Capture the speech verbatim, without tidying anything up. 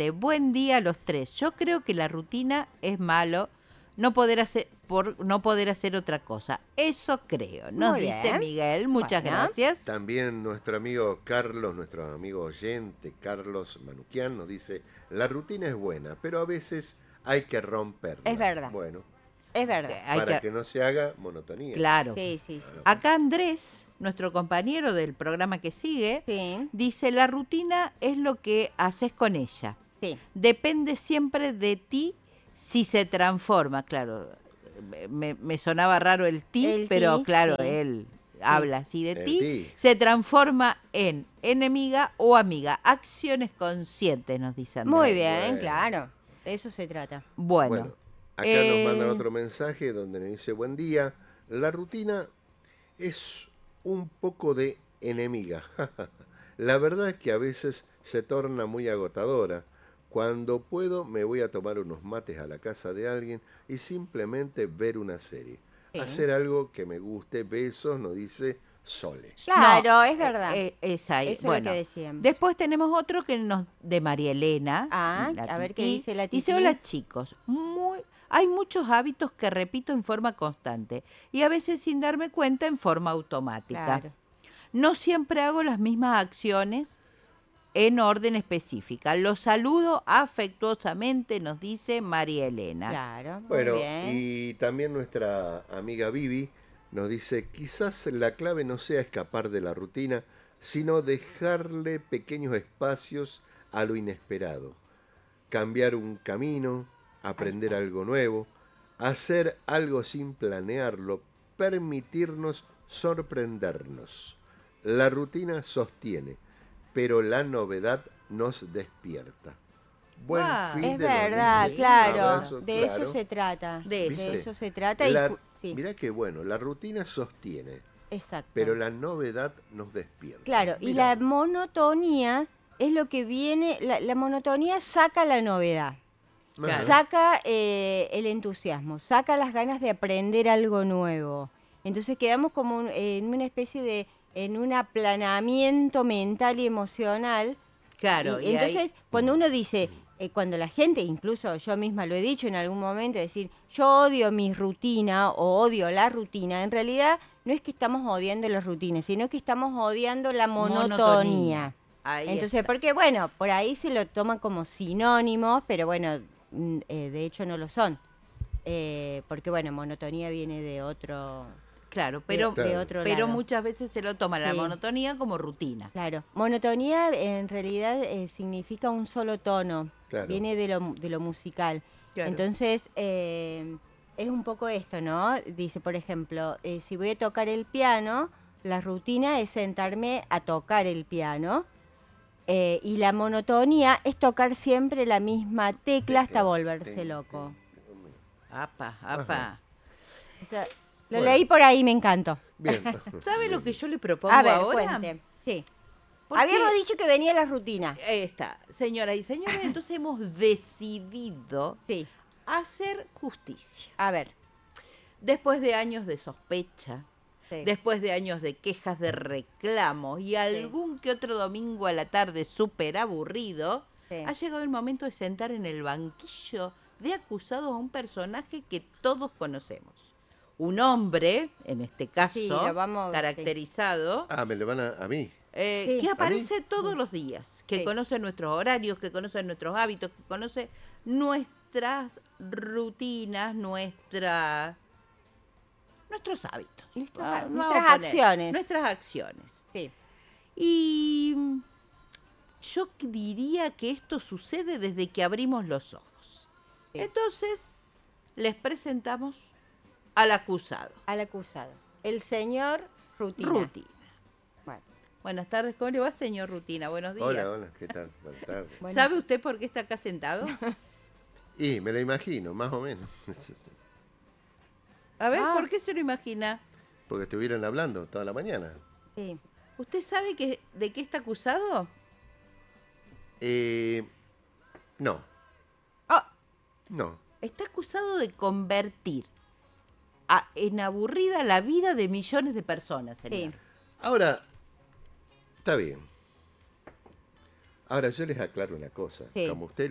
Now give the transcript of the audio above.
Excelente. Buen día a los tres. Yo creo que la rutina es malo, no poder hacer por no poder hacer otra cosa. Eso creo. Nos Muy dice bien. Miguel. Muchas Bueno. gracias. También nuestro amigo Carlos, nuestro amigo oyente Carlos Manuquian, nos dice, la rutina es buena, pero a veces hay que romperla. Es verdad. Bueno, Es verdad. Hay para que- que... no se haga monotonía. Claro. Sí, sí, sí. Acá Andrés, nuestro compañero del programa que sigue, Sí, dice, la rutina es lo que haces con ella. sí. Depende siempre de ti si se transforma. Claro, me, me sonaba raro el ti, El pero ti, claro, sí. él habla así de El ti. ti. Se transforma en enemiga o amiga. Acciones conscientes, nos dice Andrés. Muy bien, Bueno. claro. De eso se trata. Bueno, Bueno, acá eh, nos mandan otro mensaje donde nos dice, buen día, la rutina es un poco de enemiga. La verdad es que a veces se torna muy agotadora. Cuando puedo me voy a tomar unos mates a la casa de alguien y simplemente ver una serie. Sí. Hacer algo que me guste. Besos, nos dice Sole. Claro, no, es verdad. eh, eh, es ahí. Eso es lo Bueno, que decíamos. después tenemos otro que nos de María Elena. Ah, la a ver qué tití. dice la Dice, tití. hola chicos, muy, hay muchos hábitos que repito en forma constante y a veces sin darme cuenta en forma automática. Claro. No siempre hago las mismas acciones en orden específica. Los saludo afectuosamente, nos dice María Elena. Claro, muy Bueno, bien. y también nuestra amiga Vivi nos dice, quizás la clave no sea escapar de la rutina, sino dejarle pequeños espacios a lo inesperado. Cambiar un camino, aprender algo nuevo, hacer algo sin planearlo, permitirnos sorprendernos. La rutina sostiene, pero la novedad nos despierta. Buen Ah, fin Es de nos verdad, dice. claro. Abrazo, de claro. eso se trata. De ¿Viste? eso se trata. Y La- ju- sí, Mirá que bueno, la rutina sostiene, exacto. pero la novedad nos despierta. Claro, y Mirá la vos. monotonía es lo que viene, la, la monotonía saca la novedad, Claro. saca eh, el entusiasmo, saca las ganas de aprender algo nuevo. Entonces quedamos como un- en una especie de, en un aplanamiento mental y emocional. Claro, y, y ahí- entonces cuando uno dice, eh, cuando la gente, incluso yo misma lo he dicho en algún momento, decir, yo odio mi rutina o odio la rutina, en realidad no es que estamos odiando la rutina, sino que estamos odiando la monotonía. Monotonía. Ahí Entonces, está. porque bueno, por ahí se lo toman como sinónimos, pero bueno, mm, eh, de hecho no lo son. Eh, porque bueno, monotonía viene de otro, Claro, pero, de, de otro pero lado. muchas veces se lo toma la Sí. monotonía como rutina. Claro, monotonía en realidad eh, significa un solo tono, Claro. viene de lo, de lo musical. Claro. Entonces, eh, es un poco esto, ¿no? Dice, por ejemplo, eh, si voy a tocar el piano, la rutina es sentarme a tocar el piano. eh, y la monotonía es tocar siempre la misma tecla hasta Tecla, volverse tin, loco. tin. Apa, apa. O sea, lo Bueno. leí por ahí y me encantó. Bien. ¿Sabe lo que yo le propongo A ver, ahora? cuente. Sí. Porque- Habíamos dicho que venía la rutina. Ahí está, señoras y señores, entonces hemos decidido Sí. hacer justicia. A ver. Después de años de sospecha, Sí. después de años de quejas, de reclamos y algún que otro domingo a la tarde súper aburrido, Sí. ha llegado el momento de sentar en el banquillo de acusados a un personaje que todos conocemos. Un hombre, en este caso, Sí, lo vamos- caracterizado, Ah, me lo van a, a mí. eh, Sí. que ¿A aparece todos los días, que Sí. conoce nuestros horarios, que conoce nuestros hábitos, que conoce nuestras rutinas, nuestra, nuestros hábitos. Nuestros Ah, ha- vamos nuestras a poner, acciones. Nuestras acciones. Sí. Y mm, yo diría que esto sucede desde que abrimos los ojos. Sí. Entonces, les presentamos al acusado. Al acusado. El señor Rutina. Rutina. Bueno, Buenas tardes, ¿cómo le va, señor Rutina? Buenos días. Hola, hola, ¿qué tal? Buenas tardes. bueno. ¿Sabe usted por qué está acá sentado? Y me lo imagino, más o menos. A ver, Ah. ¿por qué se lo imagina? Porque estuvieron hablando toda la mañana. Sí. ¿Usted sabe que, de qué está acusado? Eh, no, Ah, no. Está acusado de convertir a- en aburrida la vida de millones de personas, señor. sí. Ahora, está bien. Ahora yo les aclaro una cosa. Sí. Como usted